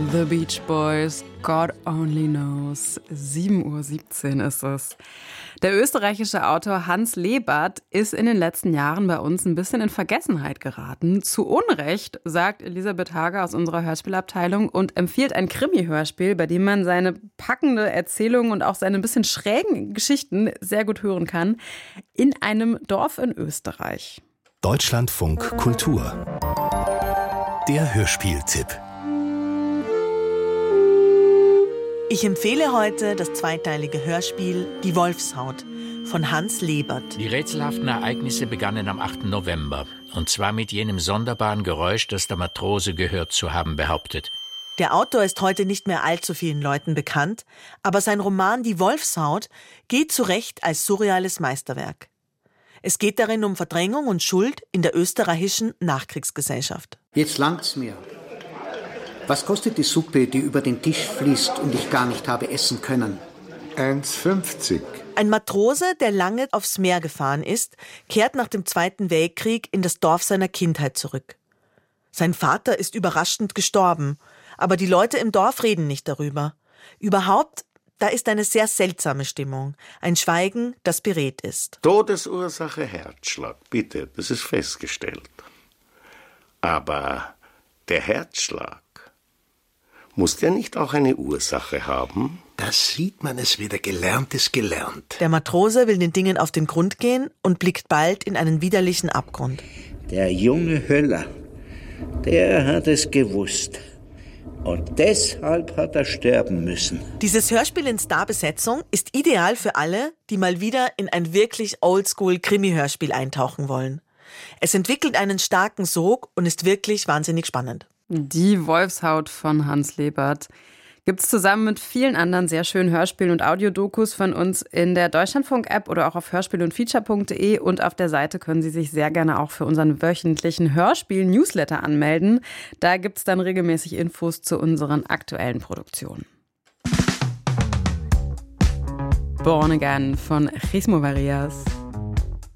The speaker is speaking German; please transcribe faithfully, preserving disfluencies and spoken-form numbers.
The Beach Boys, God Only Knows. sieben Uhr siebzehn ist es. Der österreichische Autor Hans Lebert ist in den letzten Jahren bei uns ein bisschen in Vergessenheit geraten. Zu Unrecht, sagt Elisabeth Hager aus unserer Hörspielabteilung und empfiehlt ein Krimi-Hörspiel, bei dem man seine packende Erzählung und auch seine ein bisschen schrägen Geschichten sehr gut hören kann, in einem Dorf in Österreich. Deutschlandfunk Kultur. Der Hörspieltipp. Ich empfehle heute das zweiteilige Hörspiel Die Wolfshaut von Hans Lebert. Die rätselhaften Ereignisse begannen am achten November. Und zwar mit jenem sonderbaren Geräusch, das der Matrose gehört zu haben behauptet. Der Autor ist heute nicht mehr allzu vielen Leuten bekannt, aber sein Roman Die Wolfshaut geht zu Recht als surreales Meisterwerk. Es geht darin um Verdrängung und Schuld in der österreichischen Nachkriegsgesellschaft. Jetzt langt's mir. Was kostet die Suppe, die über den Tisch fließt und ich gar nicht habe essen können? eins fünfzig. Ein Matrose, der lange aufs Meer gefahren ist, kehrt nach dem Zweiten Weltkrieg in das Dorf seiner Kindheit zurück. Sein Vater ist überraschend gestorben, aber die Leute im Dorf reden nicht darüber. Überhaupt, da ist eine sehr seltsame Stimmung, ein Schweigen, das beredt ist. Todesursache Herzschlag, bitte, das ist festgestellt. Aber der Herzschlag muss der nicht auch eine Ursache haben? Da sieht man es wieder, gelernt ist gelernt. Der Matrose will den Dingen auf den Grund gehen und blickt bald in einen widerlichen Abgrund. Der junge Höller, der hat es gewusst. Und deshalb hat er sterben müssen. Dieses Hörspiel in Starbesetzung ist ideal für alle, die mal wieder in ein wirklich Oldschool-Krimi-Hörspiel eintauchen wollen. Es entwickelt einen starken Sog und ist wirklich wahnsinnig spannend. Die Wolfshaut von Hans Lebert gibt es zusammen mit vielen anderen sehr schönen Hörspielen und Audiodokus von uns in der Deutschlandfunk-App oder auch auf hörspiel und feature punkt de, und auf der Seite können Sie sich sehr gerne auch für unseren wöchentlichen Hörspiel-Newsletter anmelden. Da gibt es dann regelmäßig Infos zu unseren aktuellen Produktionen. Born Again von Jesmo Varias.